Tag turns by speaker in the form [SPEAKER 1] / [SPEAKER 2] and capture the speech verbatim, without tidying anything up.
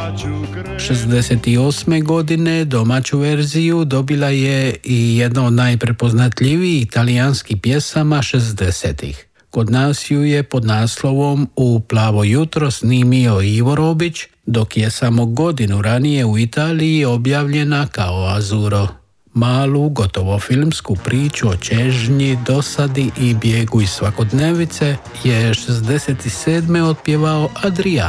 [SPEAKER 1] šezdeset osme. godine domaću verziju dobila je i jedna od najprepoznatljivijih italijanskih pjesama šezdesetih. Kod nas ju je pod naslovom U plavo jutro snimio Ivo Robić, dok je samo godinu ranije u Italiji objavljena kao Azuro. Malu, gotovo filmsku priču o čežnji, dosadi i bijegu iz svakodnevice je šezdeset sedme otpjevao Adriano.